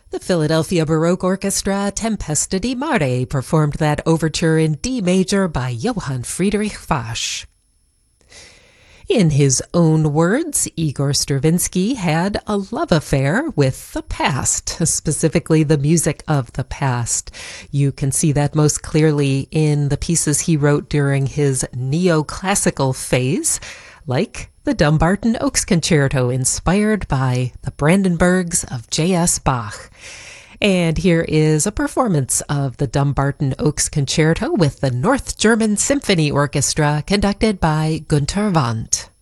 The Philadelphia Baroque Orchestra Tempesta di Mare performed that overture in D major by Johann Friedrich Fasch. In his own words, Igor Stravinsky had a love affair with the past, specifically the music of the past. You can see that most clearly in the pieces he wrote during his neoclassical phase, like the Dumbarton Oaks Concerto, inspired by the Brandenburgs of J.S. Bach. And here is a performance of the Dumbarton Oaks Concerto with the North German Symphony Orchestra, conducted by Günter Wandt.